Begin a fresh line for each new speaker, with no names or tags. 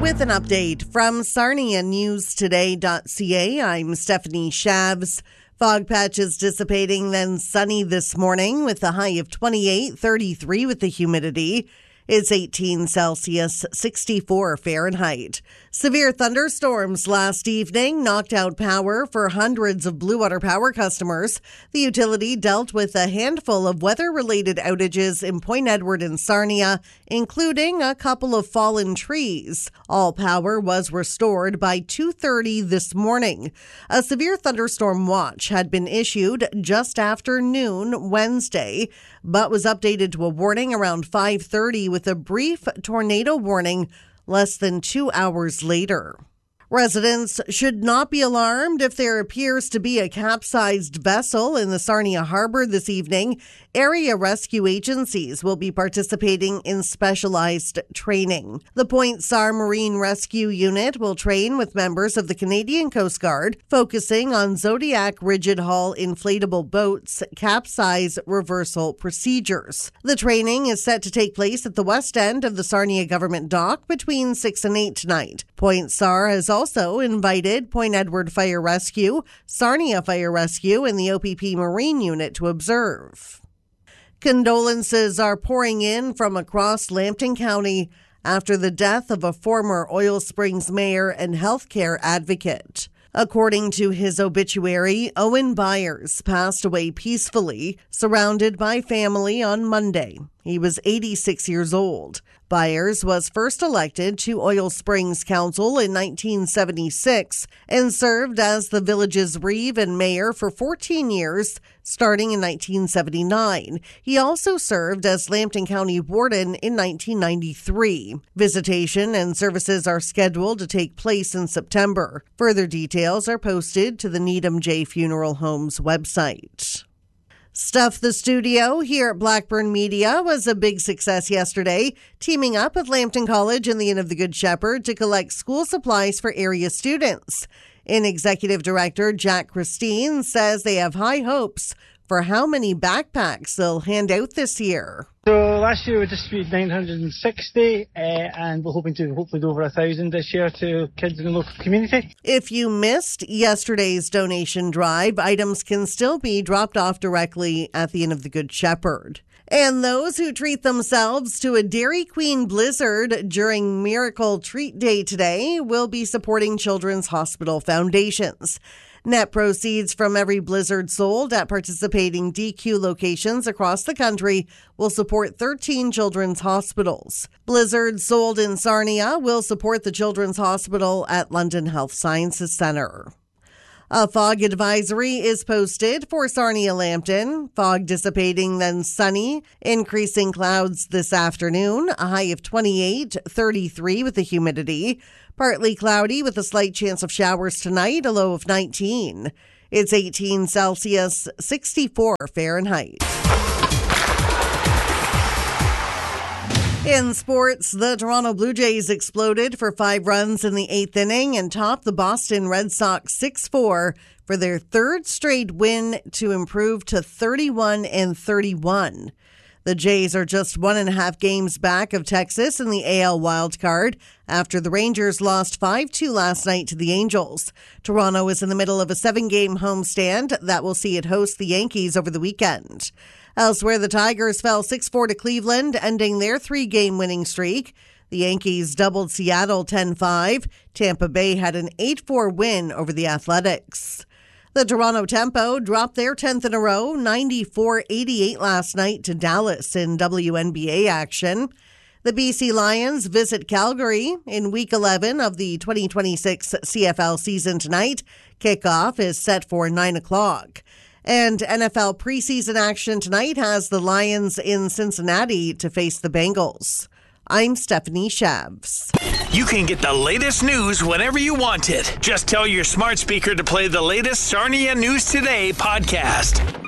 with an update from SarniaNewsToday.ca. I'm Stephanie Shabs. Fog patches dissipating, then sunny this morning with a high of 28, 33 with the humidity. It's 18 Celsius, 64 Fahrenheit. Severe thunderstorms last evening knocked out power for hundreds of Blue Water Power customers. The utility dealt with a handful of weather-related outages in Point Edward and Sarnia, including a couple of fallen trees. All power was restored by 2:30 this morning. A severe thunderstorm watch had been issued just after noon Wednesday, but was updated to a warning around 5:30 with a brief tornado warning less than 2 hours later. Residents should not be alarmed if there appears to be a capsized vessel in the Sarnia Harbor this evening. Area rescue agencies will be participating in specialized training. The Point SAR Marine Rescue Unit will train with members of the Canadian Coast Guard, focusing on Zodiac rigid hull inflatable boats, capsize reversal procedures. The training is set to take place at the west end of the Sarnia Government Dock between 6 and 8 tonight. Point SAR has also invited Point Edward Fire Rescue, Sarnia Fire Rescue, and the OPP Marine Unit to observe. Condolences are pouring in from across Lambton County after the death of a former Oil Springs mayor and healthcare advocate. According to his obituary, Owen Byers passed away peacefully, surrounded by family on Monday. He was 86 years old. Byers was first elected to Oil Springs Council in 1976 and served as the village's reeve and mayor for 14 years, starting in 1979. He also served as Lambton County Warden in 1993. Visitation and services are scheduled to take place in September. Further details are posted to the Needham J. Funeral Home's website. Stuff the Studio here at Blackburn Media was a big success yesterday, teaming up with Lambton College and the Inn of the Good Shepherd to collect school supplies for area students. Inn Executive Director Jack Christine says they have high hopes for how many backpacks they'll hand out this year.
So last year we distributed 960 and we're hoping to hopefully do over 1,000 this year to kids in the local community.
If you missed yesterday's donation drive, items can still be dropped off directly at the Inn of the Good Shepherd. And those who treat themselves to a Dairy Queen Blizzard during Miracle Treat Day today will be supporting Children's Hospital Foundations. Net proceeds from every Blizzard sold at participating DQ locations across the country will support 13 children's hospitals. Blizzard sold in Sarnia will support the Children's Hospital at London Health Sciences Centre. A fog advisory is posted for Sarnia-Lambton. Fog dissipating, then sunny. Increasing clouds this afternoon. A high of 28, 33 with the humidity. Partly cloudy with a slight chance of showers tonight. A low of 19. It's 18 Celsius, 64 Fahrenheit. In sports, the Toronto Blue Jays exploded for 5 runs in the 8th inning and topped the Boston Red Sox 6-4 for their third straight win to improve to 31-31. The Jays are just 1.5 games back of Texas in the AL wildcard after the Rangers lost 5-2 last night to the Angels. Toronto is in the middle of a 7-game homestand that will see it host the Yankees over the weekend. Elsewhere, the Tigers fell 6-4 to Cleveland, ending their 3-game winning streak. The Yankees doubled Seattle 10-5. Tampa Bay had an 8-4 win over the Athletics. The Toronto Tempo dropped their 10th in a row, 94-88 last night to Dallas in WNBA action. The BC Lions visit Calgary in Week 11 of the 2026 CFL season tonight. Kickoff is set for 9 o'clock. And NFL preseason action tonight has the Lions in Cincinnati to face the Bengals. I'm Stephanie Shabs.
You can get the latest news whenever you want it. Just tell your smart speaker to play the latest Sarnia News Today podcast.